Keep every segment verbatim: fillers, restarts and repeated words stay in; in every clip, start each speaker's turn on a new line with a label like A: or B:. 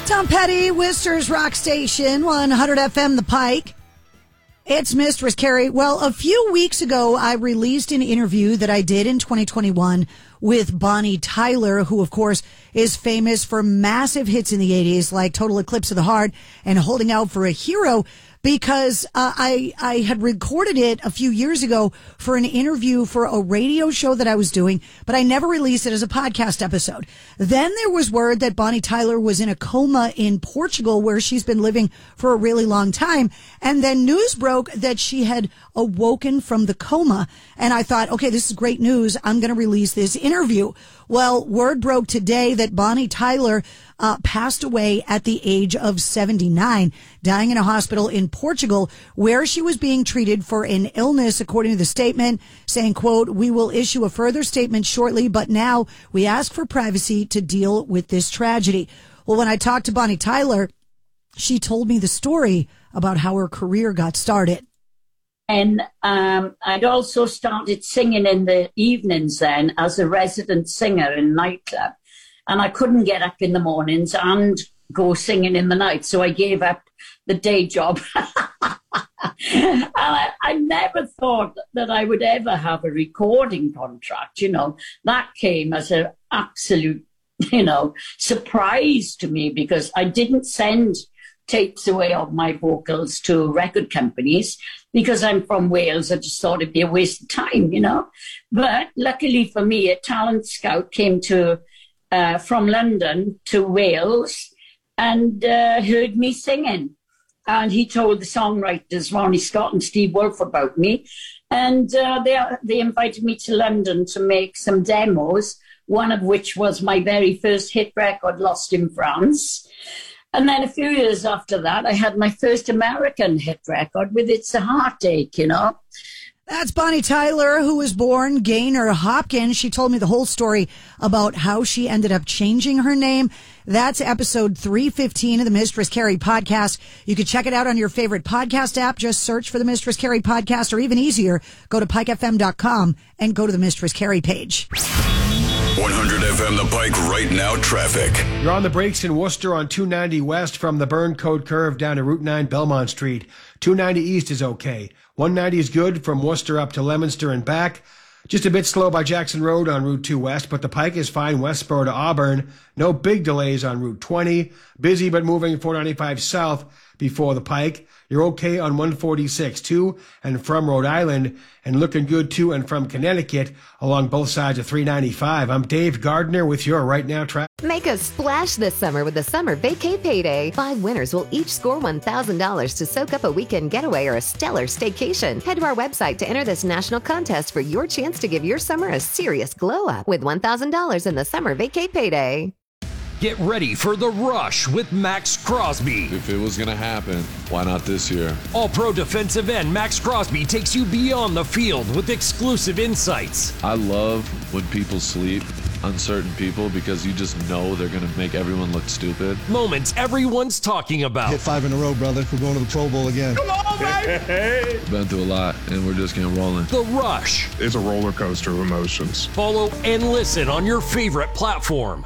A: Tom Petty, Worcester's Rock Station, one hundred F M The Pike. It's Mistress Carrie. Well, a few weeks ago, I released an interview that I did in twenty twenty-one with Bonnie Tyler, who, of course, is famous for massive hits in the eighties, like Total Eclipse of the Heart and Holding Out for a Hero, because uh, I I had recorded it a few years ago for an interview for a radio show that I was doing, but I never released it as a podcast episode. Then there was word that Bonnie Tyler was in a coma in Portugal, where she's been living for a really long time. And then news broke that she had awoken from the coma. And I thought, okay, this is great news. I'm going to release this interview. Well, word broke today that Bonnie Tyler uh, passed away at the age of seventy-nine, dying in a hospital in Portugal, where she was being treated for an illness, according to the statement, saying, quote, "We will issue a further statement shortly, but now we ask for privacy to deal with this tragedy." Well, when I talked to Bonnie Tyler, she told me the story about how her career got started.
B: And um, I'd also started singing in the evenings then as a resident singer in a nightclub. And I couldn't get up in the mornings and go singing in the night. So I gave up the day job. And I, I never thought that I would ever have a recording contract. You know, that came as an absolute, you know, surprise to me, because I didn't send tapes away of my vocals to record companies because I'm from Wales. I just thought it'd be a waste of time, you know. But luckily for me, a talent scout came to uh, from London to Wales and uh, heard me singing. And he told the songwriters, Ronnie Scott and Steve Wolf, about me. And uh, they, they invited me to London to make some demos, one of which was my very first hit record, Lost in France. And then a few years after that, I had my first American hit record with It's a Heartache, you know.
A: That's Bonnie Tyler, who was born Gaynor Hopkins. She told me the whole story about how she ended up changing her name. That's episode three fifteen of the Mistress Carrie podcast. You can check it out on your favorite podcast app. Just search for the Mistress Carrie podcast, or even easier, go to pike f m dot com and go to the Mistress Carrie page.
C: one hundred F M The Pike right now traffic.
D: You're on the brakes in Worcester on two ninety west from the Burn Code curve down to Route nine Belmont Street. two ninety east is okay. one ninety is good from Worcester up to Leominster and back. Just a bit slow by Jackson Road on Route two west, but the Pike is fine westboro to Auburn. No big delays on Route twenty. Busy but moving four ninety-five south before the Pike. You're okay on one forty-six to and from Rhode Island, and looking good to and from Connecticut along both sides of three ninety-five. I'm Dave Gardner with your Right Now traffic.
E: Make a splash this summer with the Summer Vacay Payday. Five winners will each score one thousand dollars to soak up a weekend getaway or a stellar staycation. Head to our website to enter this national contest for your chance to give your summer a serious glow up with one thousand dollars in the Summer Vacay Payday.
F: Get ready for The Rush with Max Crosby.
G: If it was going to happen, why not this year?
F: All-pro defensive end Max Crosby takes you beyond the field with exclusive insights.
G: I love when people sleep on certain people because you just know they're going to make everyone look stupid.
F: Moments everyone's talking about.
H: Hit five in a row, brother. We're going to the Pro Bowl again.
F: Come on, baby!
G: Been through a lot, and we're just getting rolling.
F: The Rush.
I: It's a roller coaster of emotions.
F: Follow and listen on your favorite platform.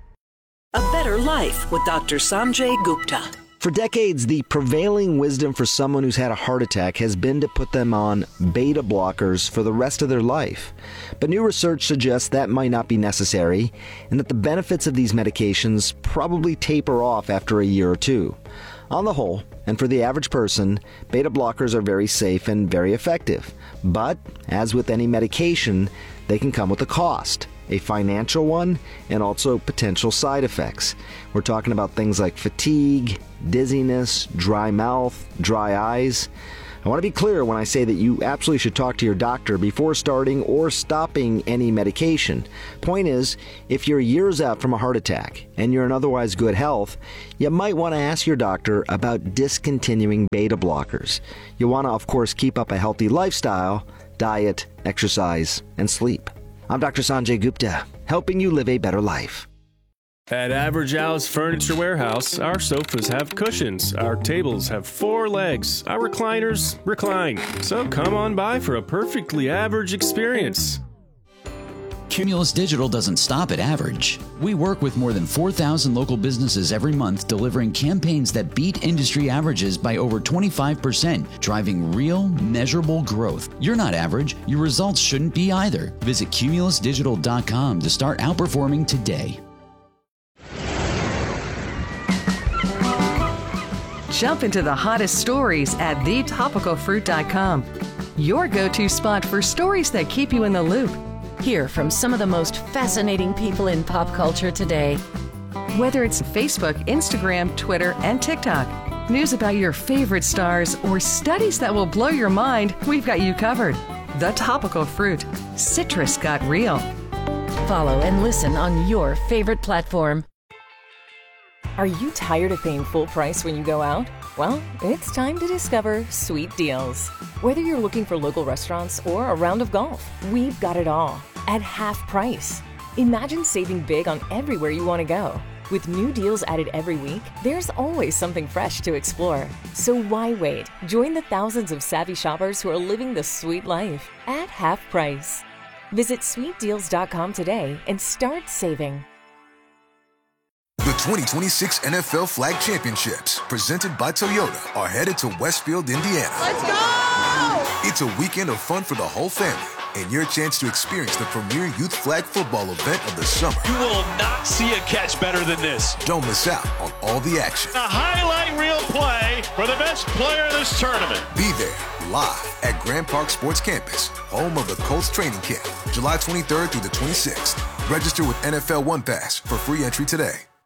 J: A Better Life with Doctor Sanjay Gupta.
K: For decades, the prevailing wisdom for someone who's had a heart attack has been to put them on beta blockers for the rest of their life. But new research suggests that might not be necessary, and that the benefits of these medications probably taper off after a year or two. On the whole, and for the average person, beta blockers are very safe and very effective. But, as with any medication, they can come with a cost. A financial one, and also potential side effects. We're talking about things like fatigue, dizziness, dry mouth, dry eyes. I want to be clear when I say that you absolutely should talk to your doctor before starting or stopping any medication. Point is, if you're years out from a heart attack and you're in otherwise good health, you might want to ask your doctor about discontinuing beta blockers. You want to, of course, keep up a healthy lifestyle, diet, exercise, and sleep. I'm Doctor Sanjay Gupta, helping you live a better life.
L: At Average Al's Furniture Warehouse, our sofas have cushions, our tables have four legs, our recliners recline. So come on by for a perfectly average experience.
M: Cumulus Digital doesn't stop at average. We work with more than four thousand local businesses every month, delivering campaigns that beat industry averages by over twenty-five percent, driving real, measurable growth. You're not average. Your results shouldn't be either. Visit cumulus digital dot com to start outperforming today.
N: Jump into the hottest stories at the topical fruit dot com. Your go-to spot for stories that keep you in the loop.
O: Hear from some of the most fascinating people in pop culture today.
N: Whether it's Facebook, Instagram, Twitter, and TikTok, news about your favorite stars, or studies that will blow your mind, we've got you covered. The Topical Fruit. Citrus got real.
O: Follow and listen on your favorite platform.
P: Are you tired of paying full price when you go out? Well, it's time to discover Sweet Deals. Whether you're looking for local restaurants or a round of golf, we've got it all at half price. Imagine saving big on everywhere you want to go. With new deals added every week, there's always something fresh to explore. So why wait? Join the thousands of savvy shoppers who are living the sweet life at half price. Visit sweet deals dot com today and start saving.
Q: The twenty twenty-six N F L Flag Championships, presented by Toyota, are headed to Westfield, Indiana.
R: Let's go!
Q: It's a weekend of fun for the whole family and your chance to experience the premier youth flag football event of the summer.
S: You will not see a catch better than this.
Q: Don't miss out on all the action.
S: A highlight reel play for the best player of this tournament.
Q: Be there live at Grand Park Sports Campus, home of the Colts training camp, July twenty-third through the twenty-sixth. Register with N F L One Pass for free entry today.